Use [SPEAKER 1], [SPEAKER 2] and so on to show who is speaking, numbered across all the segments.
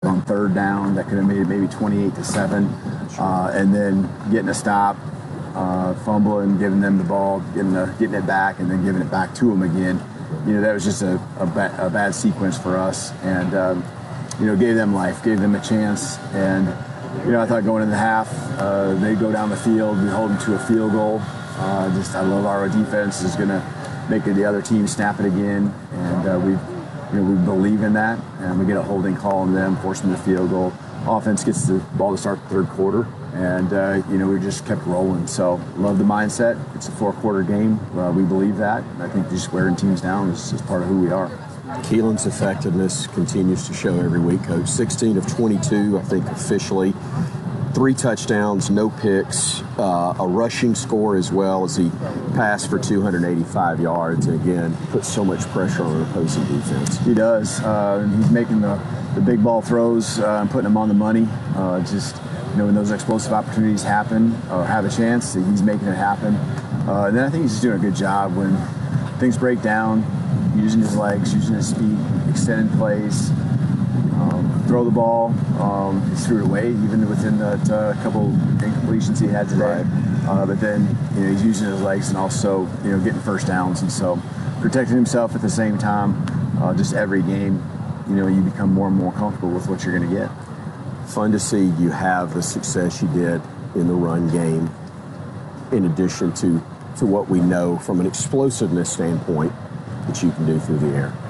[SPEAKER 1] on third down that could have made it maybe 28-7, and then getting a stop, fumbling, giving them the ball, getting it back, and then giving it back to them again. That was just a bad sequence for us, and gave them life, gave them a chance. And I thought going in the half, they go down the field, we hold them to a field goal. I love our defense is going to make the other team snap it again, and we believe in that, and we get a holding call on them, force them to field goal. Offense gets the ball to start the third quarter, and we just kept rolling. So love the mindset. It's a 4-quarter game. We believe that. And I think just wearing teams down is part of who we are.
[SPEAKER 2] Keelan's effectiveness continues to show every week, Coach. 16 of 22, I think, officially. 3 touchdowns, no picks, a rushing score as well as he passed for 285 yards. And again, puts so much pressure on an opposing defense.
[SPEAKER 1] He does. He's making the big ball throws and putting them on the money. When those explosive opportunities happen or have a chance, he's making it happen. And then I think he's just doing a good job when things break down, using his legs, using his speed, extended plays. Throw the ball. He threw it away even within that couple incompletions he had today. But then he's using his legs and also getting first downs, and so protecting himself at the same time. Just every game, you become more and more comfortable with what you're going to get.
[SPEAKER 2] Fun to see you have the success you did in the run game, in addition to what we know from an explosiveness standpoint that you can do through the air.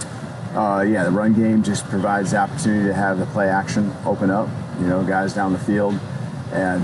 [SPEAKER 1] The run game just provides the opportunity to have the play action open up, guys down the field, and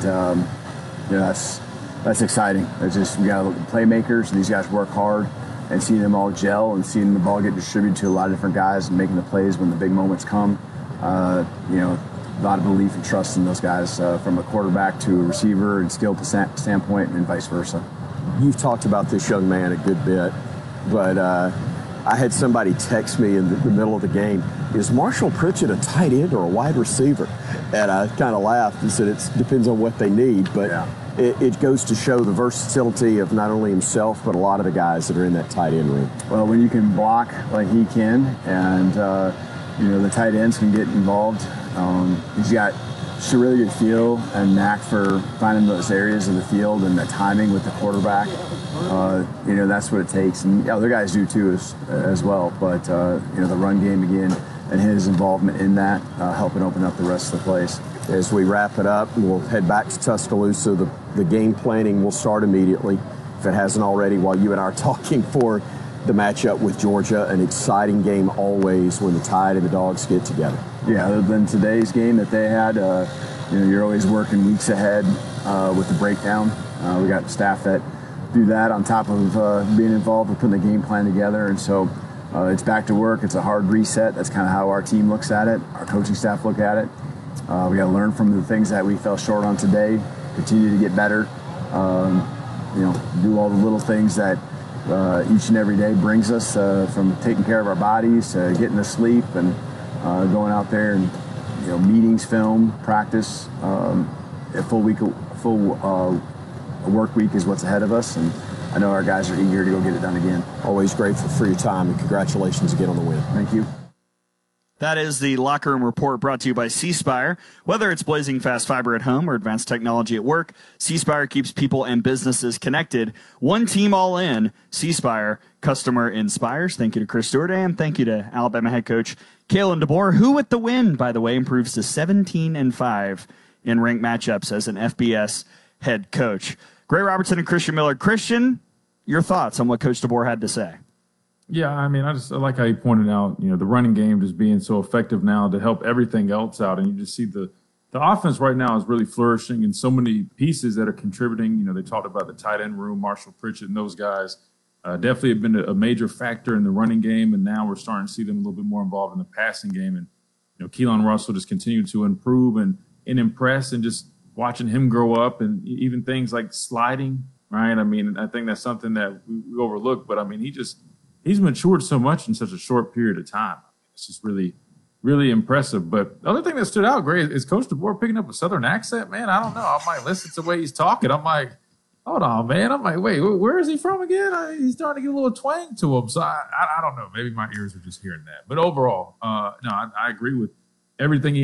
[SPEAKER 1] that's exciting. It's just we got playmakers, and these guys work hard, and seeing them all gel and seeing the ball get distributed to a lot of different guys and making the plays when the big moments come. A lot of belief and trust in those guys from a quarterback to a receiver and skill standpoint, and vice versa.
[SPEAKER 2] You've talked about this young man a good bit, but I had somebody text me in the middle of the game, is Marshall Pritchett a tight end or a wide receiver? And I kind of laughed and said it depends on what they need, but it goes to show the versatility of not only himself, but a lot of the guys that are in that tight end room.
[SPEAKER 1] Well, when you can block like he can, and the tight ends can get involved, he's got just a really good feel and knack for finding those areas of the field and the timing with the quarterback. That's what it takes, and other guys do too as well. But the run game again and his involvement in that helping open up the rest of the plays.
[SPEAKER 2] As we wrap it up, we'll head back to Tuscaloosa. The game planning will start immediately, if it hasn't already, while you and I are talking for the matchup with Georgia. An exciting game always when the Tide and the Dogs get together.
[SPEAKER 1] Yeah, other than today's game that they had, you're always working weeks ahead with the breakdown. We got staff that do that on top of being involved with putting the game plan together, and so it's back to work. It's a hard reset. That's kind of how our team looks at it. Our coaching staff look at it. We got to learn from the things that we fell short on today, continue to get better, do all the little things that each and every day brings us, from taking care of our bodies to getting to sleep and going out there and meetings, film, practice. A full work week is what's ahead of us, and I know our guys are eager to go get it done again.
[SPEAKER 2] Always grateful for your time, and congratulations again on the win.
[SPEAKER 1] Thank you.
[SPEAKER 3] That is the Locker Room Report, brought to you by C Spire. Whether it's blazing fast fiber at home or advanced technology at work, C Spire keeps people and businesses connected. One team all in. C Spire, customer inspires. Thank you to Chris Stewart, and thank you to Alabama head coach Kalen DeBoer, who with the win, by the way, improves to 17-5 in ranked matchups as an FBS head coach. Gray Robertson and Christian Miller. Christian, your thoughts on what Coach DeBoer had to say?
[SPEAKER 4] Yeah, I like how you pointed out, the running game just being so effective now to help everything else out. And you just see the offense right now is really flourishing, and so many pieces that are contributing. They talked about the tight end room, Marshall Pritchett and those guys definitely have been a major factor in the running game. And now we're starting to see them a little bit more involved in the passing game. And, Keelan Russell just continued to improve and impress, and just watching him grow up, and even things like sliding, right? I think that's something that we overlook, but he's matured so much in such a short period of time. It's just really, really impressive. But the other thing that stood out, great, is Coach DeBoer picking up a Southern accent, man. I don't know. I might listen to the way he's talking. I'm like, hold on, man. I'm like, wait, where is he from again? He's starting to get a little twang to him. So I don't know. Maybe my ears are just hearing that. But overall, I agree with everything he